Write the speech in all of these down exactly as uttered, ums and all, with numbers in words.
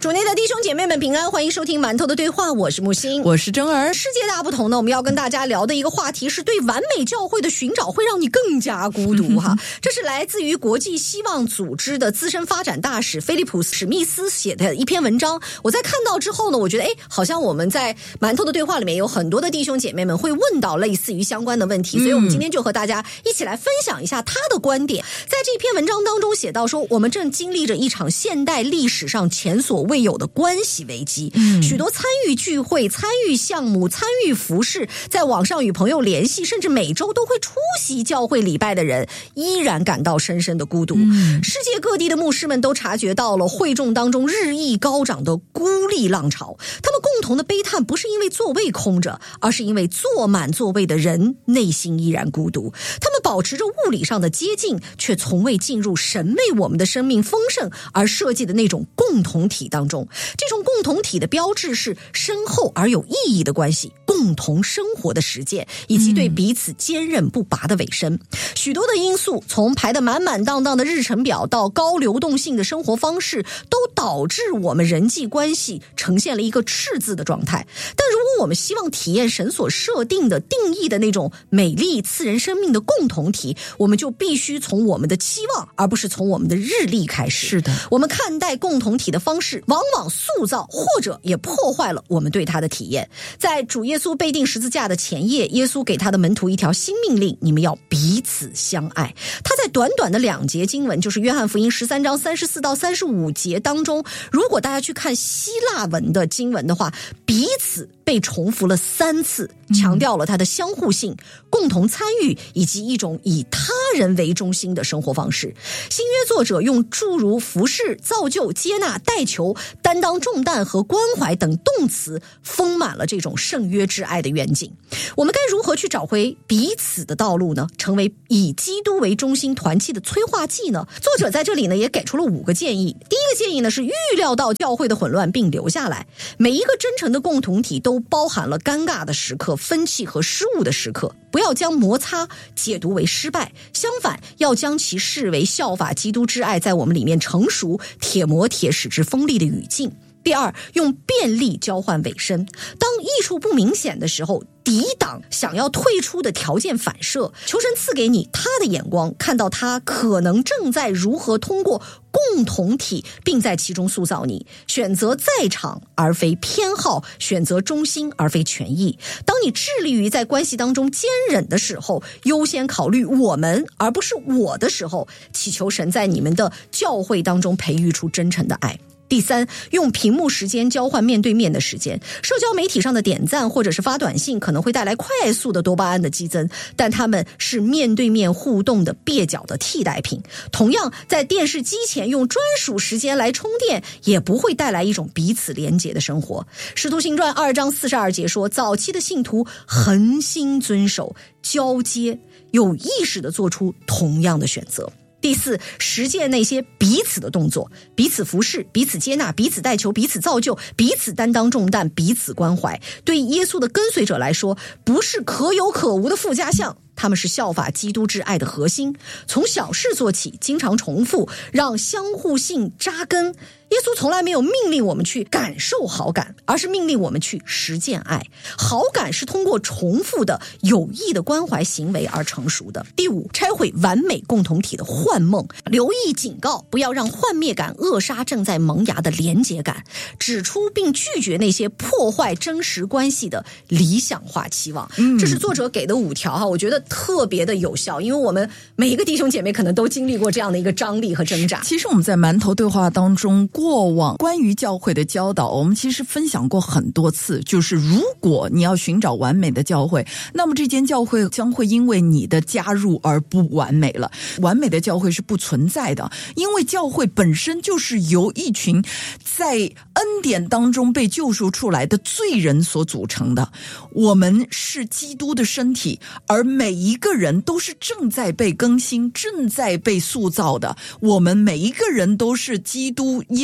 主内的弟兄姐妹们平安，欢迎收听馒头的对话，我是木星， 我是真儿。 世界大不同呢，我们要跟大家聊的一个话题是对完美教会的寻找会让你更加孤独哈。这是来自于国际希望组织的资深发展大使菲利普史密斯写的一篇文章。我在看到之后呢，我觉得哎，好像我们在馒头的对话里面有很多的弟兄姐妹们会问到类似于相关的问题，所以我们今天就和大家一起来分享一下他的观点。在这篇文章当中写到说，我们正经历着一场现代历史上前所未有的关系危机，嗯、许多参与聚会、参与项目、参与服事，在网上与朋友联系，甚至每周都会出席教会礼拜的人，依然感到深深的孤独。嗯、世界各地的牧师们都察觉到了会众当中日益高涨的孤立浪潮，他们共同的悲叹不是因为座位空着，而是因为坐满座位的人内心依然孤独。他们保持着物理上的接近，却从未进入神为我们的生命丰盛而设计的那种共同体当中。这种共同体的标志是深厚而有意义的关系，共同生活的实践，以及对彼此坚韧不拔的委身。许多的因素，从排得满满当当的日程表到高流动性的生活方式，都导致我们人际关系呈现了一个赤字的状态。但如果我们希望体验神所设定的定义的那种美丽赐人生命的共同体，我们就必须从我们的期望，而不是从我们的日历开始。 是的， 我们看待共同体的方式往往塑造或者也破坏了我们对它的体验。在主耶稣被钉十字架的前夜，耶稣给他的门徒一条新命令，你们要彼此相爱。他在短短的两节经文，就是约翰福音十三章三十四到三十五节当中，如果大家去看希腊文的经文的话，彼此被重复了三次，强调了它的相互性、共同参与以及一种以他人为中心的生活方式。新约作者用诸如服侍、造就、接纳、代求、担当重担和关怀等动词，丰满了这种圣约之爱的愿景。我们该如何去找回彼此的道路呢？成为以基督为中心团契的催化剂呢？作者在这里呢也给出了五个建议。第一个建议呢是预料到教会的混乱并留下来。每一个真诚的共同体都包含了尴尬的时刻、分歧和失误的时刻。不要将摩擦解读为失败，相反，要将其视为效法基督之爱在我们里面成熟、铁磨铁使之锋利的语境。第二，用便利交换委身。当益处不明显的时候，抵挡想要退出的条件反射，求神赐给你他的眼光，看到他可能正在如何通过共同体并在其中塑造你。选择在场而非偏好，选择中心而非权益。当你致力于在关系当中坚忍的时候，优先考虑我们而不是我的时候，祈求神在你们的教会当中培育出真诚的爱。第三，用屏幕时间交换面对面的时间。社交媒体上的点赞或者是发短信可能会带来快速的多巴胺的激增，但它们是面对面互动的蹩脚的替代品。同样，在电视机前用专属时间来充电，也不会带来一种彼此连结的生活。使徒行传二章四十二节说，早期的信徒恒心遵守、交接，有意识地做出同样的选择。第四，实践那些彼此的动作，彼此服侍、彼此接纳、彼此代求、彼此造就、彼此担当重担、彼此关怀。对耶稣的跟随者来说，不是可有可无的附加项，他们是效法基督之爱的核心。从小事做起，经常重复，让相互性扎根。耶稣从来没有命令我们去感受好感，而是命令我们去实践爱。好感是通过重复的有益的关怀行为而成熟的。第五，拆毁完美共同体的幻梦。留意警告，不要让幻灭感扼杀正在萌芽的连结感。指出并拒绝那些破坏真实关系的理想化期望。嗯、这是作者给的五条哈，我觉得特别的有效，因为我们每一个弟兄姐妹可能都经历过这样的一个张力和挣扎。 其实我们在馒头对话当中，过往关于教会的教导，我们其实分享过很多次，就是如果你要寻找完美的教会，那么这间教会将会因为你的加入而不完美了。完美的教会是不存在的，因为教会本身就是由一群在恩典当中被救赎出来的罪人所组成的。我们是基督的身体，而每一个人都是正在被更新、正在被塑造的。我们每一个人都是基督耶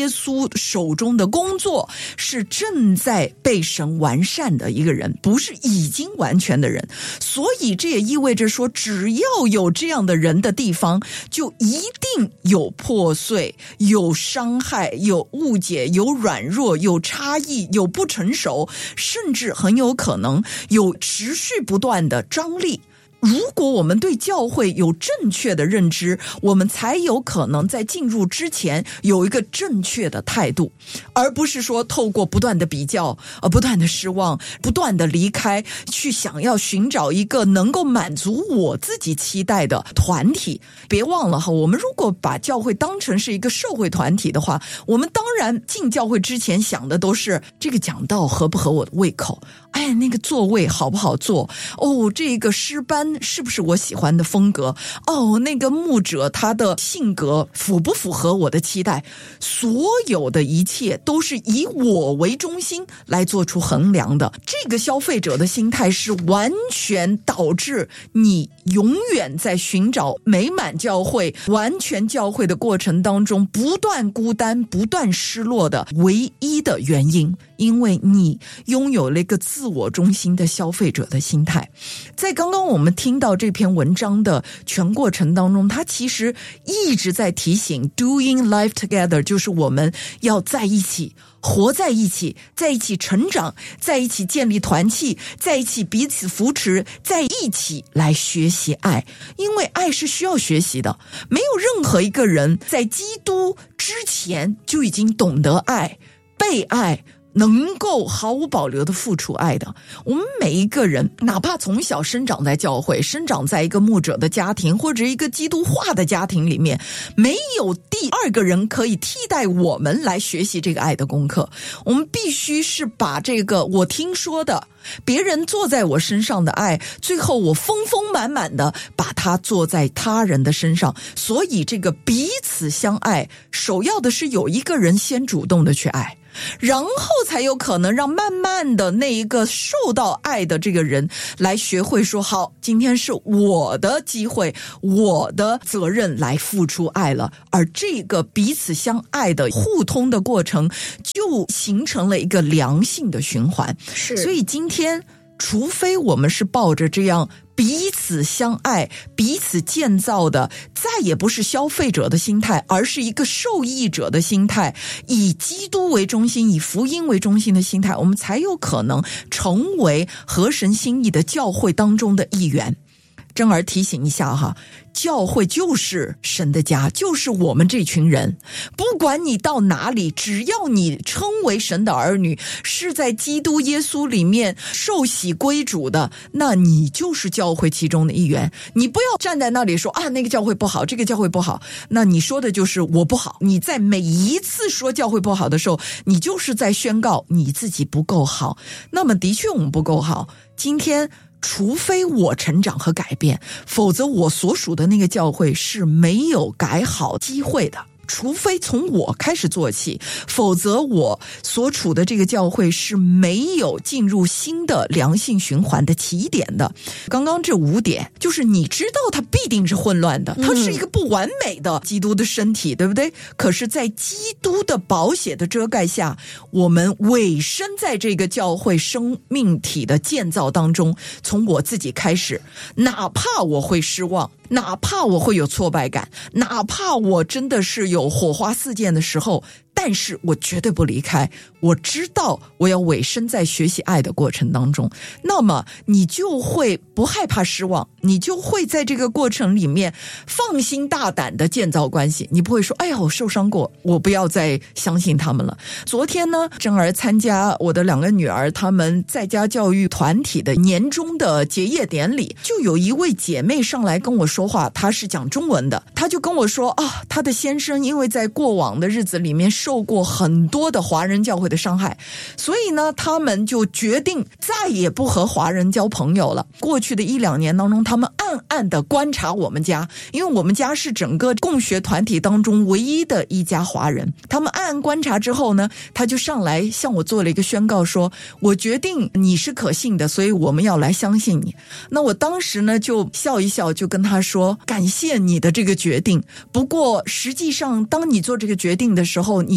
稣手中的工作是正在被神完善的一个人，不是已经完全的人。所以这也意味着说，只要有这样的人的地方，就一定有破碎，有伤害，有误解，有软弱，有差异，有不成熟，甚至很有可能有持续不断的张力。如果我们对教会有正确的认知，我们才有可能在进入之前有一个正确的态度，而不是说透过不断的比较，呃，不断的失望，不断的离开，去想要寻找一个能够满足我自己期待的团体。别忘了哈，我们如果把教会当成是一个社会团体的话，我们当然进教会之前想的都是这个讲道合不合我的胃口，哎，那个座位好不好坐，哦，这个诗班是不是我喜欢的风格，哦，那个牧者他的性格符不符合我的期待。所有的一切都是以我为中心来做出衡量的。这个消费者的心态是完全导致你永远在寻找美满教会、完全教会的过程当中不断孤单、不断失落的唯一的原因，因为你拥有了一个自我中心的消费者的心态。在刚刚我们听到这篇文章的全过程当中，他其实一直在提醒 doing life together， 就是我们要在一起，活在一起，在一起成长，在一起建立团契，在一起彼此扶持，在一起来学习爱。因为爱是需要学习的，没有任何一个人在基督之前就已经懂得爱、被爱，能够毫无保留的付出爱的。我们每一个人，哪怕从小生长在教会，生长在一个牧者的家庭，或者一个基督化的家庭里面，没有第二个人可以替代我们来学习这个爱的功课。我们必须是把这个我听说的别人做在我身上的爱，最后我丰丰满满的把它做在他人的身上。所以这个彼此相爱，首要的是有一个人先主动的去爱，然后才有可能让慢慢的那一个受到爱的这个人来学会说，好，今天是我的机会，我的责任来付出爱了。而这个彼此相爱的互通的过程就形成了一个良性的循环。 是， 所以今天除非我们是抱着这样彼此相爱、彼此建造的，再也不是消费者的心态，而是一个受益者的心态，以基督为中心、以福音为中心的心态，我们才有可能成为合神心意的教会当中的一员。珍儿提醒一下哈，教会就是神的家，就是我们这群人，不管你到哪里，只要你称为神的儿女，是在基督耶稣里面受洗归主的，那你就是教会其中的一员。你不要站在那里说啊，那个教会不好，这个教会不好，那你说的就是我不好。你在每一次说教会不好的时候，你就是在宣告你自己不够好。那么的确我们不够好，今天除非我成长和改变，否则我所属的那个教会是没有改好机会的。除非从我开始做起，否则我所处的这个教会是没有进入新的良性循环的起点的。刚刚这五点，就是你知道它必定是混乱的，它是一个不完美的基督的身体，对不对？可是在基督的宝血的遮盖下，我们委身在这个教会生命体的建造当中，从我自己开始，哪怕我会失望，哪怕我会有挫败感，哪怕我真的是有火花四溅的时候，但是我绝对不离开。我知道我要委身在学习爱的过程当中，那么你就会不害怕失望，你就会在这个过程里面放心大胆的建造关系。你不会说哎呀我受伤过，我不要再相信他们了。昨天呢，珍儿参加我的两个女儿他们在家教育团体的年终的结业典礼，就有一位姐妹上来跟我说话，她是讲中文的，她就跟我说啊，她的先生因为在过往的日子里面受过很多的华人教会的伤害，所以呢他们就决定再也不和华人交朋友了。过去的一两年当中，他们暗暗的观察我们家，因为我们家是整个共学团体当中唯一的一家华人，他们暗暗观察之后呢，他就上来向我做了一个宣告，说我决定你是可信的，所以我们要来相信你。那我当时呢就笑一笑，就跟他说感谢你的这个决定，不过实际上当你做这个决定的时候，你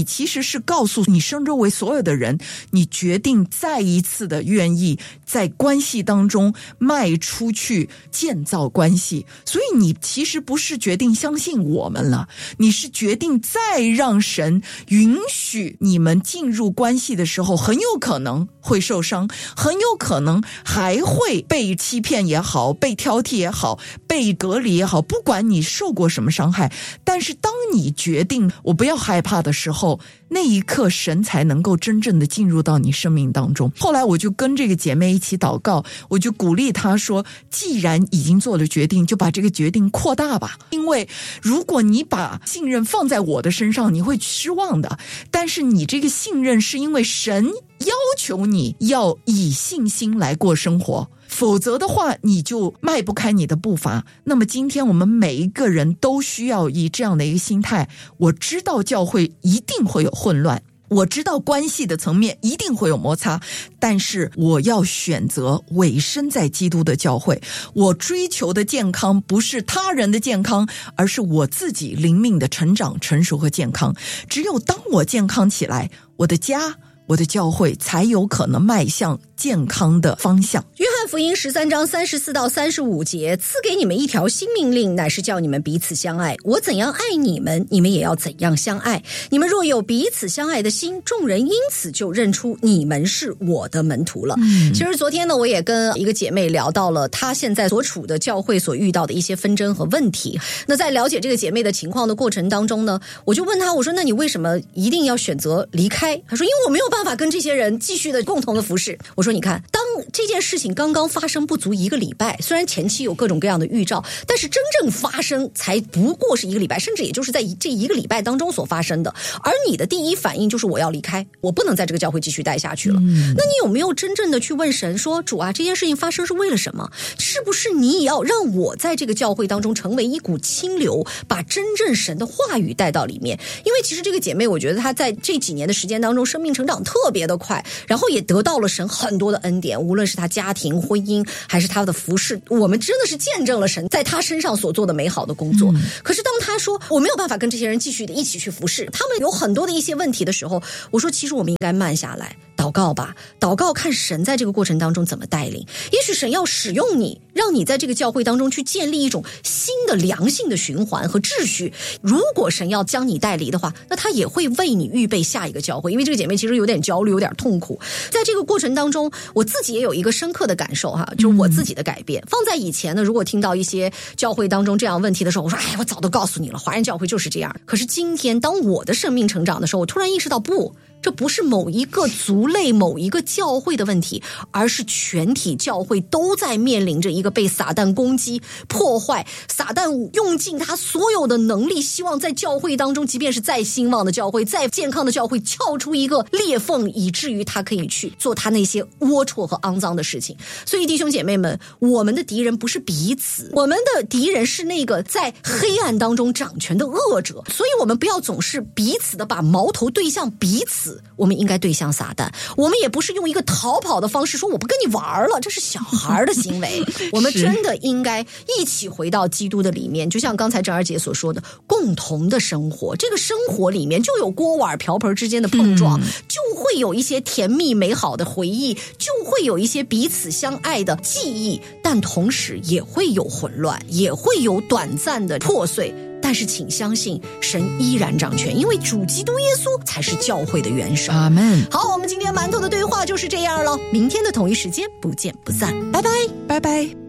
你其实是告诉你身周围所有的人，你决定再一次的愿意在关系当中迈出去建造关系。所以你其实不是决定相信我们了，你是决定再让神允许你们进入关系的时候，很有可能会受伤，很有可能还会被欺骗也好，被挑剔也好，被隔离也好，不管你受过什么伤害，但是当你决定我不要害怕的时候，那一刻神才能够真正的进入到你生命当中。后来我就跟这个姐妹一起祷告，我就鼓励她说，既然已经做了决定，就把这个决定扩大吧，因为如果你把信任放在我的身上，你会失望的，但是你这个信任是因为神要求你要以信心来过生活，否则的话你就迈不开你的步伐。那么今天我们每一个人都需要以这样的一个心态，我知道教会一定会有混乱，我知道关系的层面一定会有摩擦，但是我要选择委身在基督的教会。我追求的健康不是他人的健康，而是我自己灵命的成长、成熟和健康。只有当我健康起来，我的家、我的教会才有可能迈向健康的方向。 约翰福音十三章三十四到三十五节，赐给你们一条新命令，乃是叫你们彼此相爱。我怎样爱你们，你们也要怎样相爱。你们若有彼此相爱的心，众人因此就认出你们是我的门徒了。嗯、其实昨天呢，我也跟一个姐妹聊到了她现在所处的教会所遇到的一些纷争和问题。那在了解这个姐妹的情况的过程当中呢，我就问她，我说那你为什么一定要选择离开？她说因为我没有办法跟这些人继续的共同的服侍。我说你看，当这件事情刚刚发生不足一个礼拜，虽然前期有各种各样的预兆，但是真正发生才不过是一个礼拜，甚至也就是在这一个礼拜当中所发生的。而你的第一反应就是我要离开，我不能在这个教会继续待下去了。嗯、那你有没有真正的去问神说，主啊，这件事情发生是为了什么？是不是你也要让我在这个教会当中成为一股清流，把真正神的话语带到里面？因为其实这个姐妹，我觉得她在这几年的时间当中，生命成长特别的快，然后也得到了神很多的恩典，无论是她家庭、婚姻，还是她的服事，我们真的是见证了神在她身上所做的美好的工作。嗯、可是当她说我没有办法跟这些人继续的一起去服事，他们有很多的一些问题的时候，我说其实我们应该慢下来，祷告吧，祷告看神在这个过程当中怎么带领。也许神要使用你，让你在这个教会当中去建立一种新的良性的循环和秩序。如果神要将你带离的话，那他也会为你预备下一个教会。因为这个姐妹其实有点焦虑，有点痛苦。在这个过程当中，我自己也有一个深刻的感受哈，就是我自己的改变。放在以前呢，如果听到一些教会当中这样问题的时候，我说哎，我早都告诉你了，华人教会就是这样。可是今天当我的生命成长的时候，我突然意识到，不，这不是某一个族类、某一个教会的问题，而是全体教会都在面临着一个被撒旦攻击、破坏。撒旦用尽他所有的能力，希望在教会当中，即便是再兴旺的教会、再健康的教会，撬出一个裂缝，以至于他可以去做他那些龌龊和肮脏的事情。所以弟兄姐妹们，我们的敌人不是彼此，我们的敌人是那个在黑暗当中掌权的恶者。所以我们不要总是彼此的把矛头对向彼此，我们应该对向撒旦。我们也不是用一个逃跑的方式说我不跟你玩了，这是小孩的行为。我们真的应该一起回到基督的里面，就像刚才郑二姐所说的，共同的生活。这个生活里面就有锅碗瓢盆之间的碰撞，嗯、就会有一些甜蜜美好的回忆，就会有一些彼此相爱的记忆，但同时也会有混乱，也会有短暂的破碎。但是请相信神依然掌权，因为主基督耶稣才是教会的元首。 阿们。 好，我们今天馒头的对话就是这样了，明天的同一时间不见不散，拜拜， 拜拜。